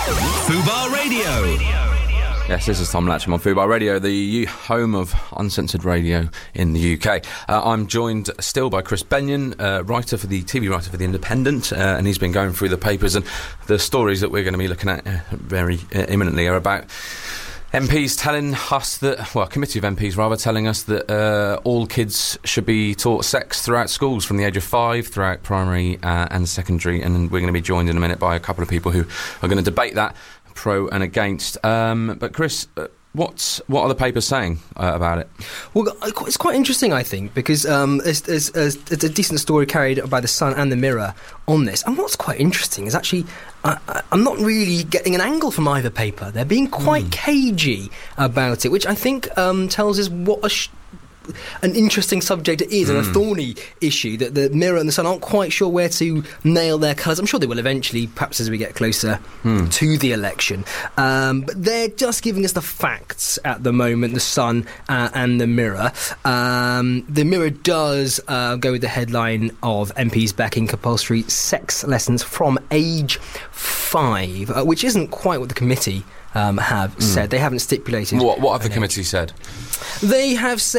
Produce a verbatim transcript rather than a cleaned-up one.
Fubar Radio. Yes, this is Tom Latcham on Fubar Radio, the U- home of uncensored radio in the U K. Uh, I'm joined still by Chris Benyon, uh, writer for the T V writer for The Independent, uh, and he's been going through the papers, and the stories that we're going to be looking at uh, very uh, imminently are about M Ps telling us that, well, a committee of M Ps rather, telling us that uh, all kids should be taught sex throughout schools from the age of five, throughout primary uh, and secondary, and we're going to be joined in a minute by a couple of people who are going to debate that, pro and against. Um, but Chris, uh, what's what are the papers saying uh, about it? Well, it's quite interesting, I think, because um, there's, there's, there's a decent story carried by The Sun and The Mirror on this. And what's quite interesting is actually, uh, I'm not really getting an angle from either paper. They're being quite mm. cagey about it, which I think um, tells us what a sh- an interesting subject it is, mm. and a thorny issue that the Mirror and the Sun aren't quite sure where to nail their colours. I'm sure they will eventually, perhaps as we get closer mm. to the election. Um, but they're just giving us the facts at the moment, the Sun uh, and the Mirror. Um, the Mirror does uh, go with the headline of M Ps backing compulsory sex lessons from age five, uh, which isn't quite what the committee Um, have mm. said. They haven't stipulated. What, what have the committee said? They have said